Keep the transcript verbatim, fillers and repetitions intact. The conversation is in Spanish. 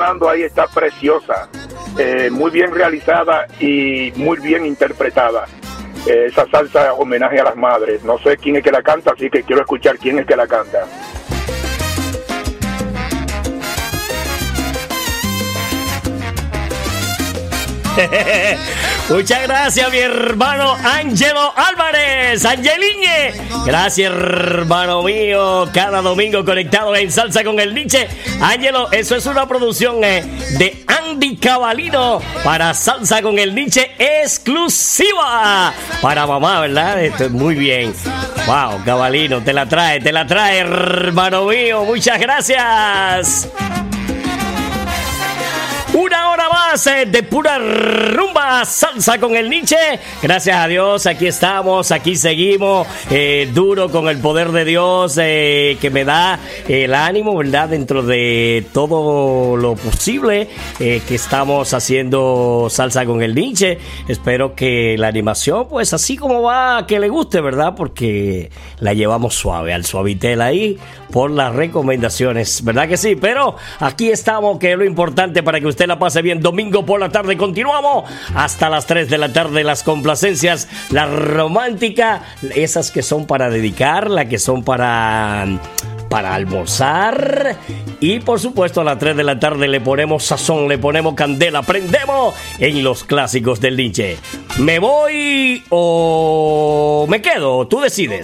ahí está preciosa, eh, muy bien realizada y muy bien interpretada. Eh, esa salsa homenaje a las madres. No sé quién es que la canta, así que quiero escuchar quién es que la canta. Muchas gracias, mi hermano Ángelo Álvarez, Angeliñe. Gracias, hermano mío. Cada domingo conectado en Salsa con el Nietzsche. Ángelo, eso es una producción eh, de Andy Cavalino para Salsa con el Nietzsche exclusiva para mamá, ¿verdad? Esto es muy bien. Wow, Cavalino, te la trae, te la trae, hermano mío. Muchas gracias. Una hora más eh, de pura rumba, salsa con el Nietzsche. Gracias a Dios, aquí estamos, aquí seguimos, eh, duro con el poder de Dios eh, que me da el ánimo, ¿verdad? Dentro de todo lo posible eh, que estamos haciendo salsa con el Nietzsche. Espero que la animación, pues así como va, que le guste, ¿verdad? Porque la llevamos suave, al suavitel ahí, por las recomendaciones, ¿verdad que sí? Pero aquí estamos, que es lo importante para que usted la pase bien. Domingo por la tarde continuamos hasta las tres de la tarde. Las complacencias, la romántica, esas que son para dedicar, las que son para para almorzar, y por supuesto a las tres de la tarde le ponemos sazón, le ponemos candela, prendemos en los clásicos del Nietzsche. ¿Me voy o me quedo? Tú decides.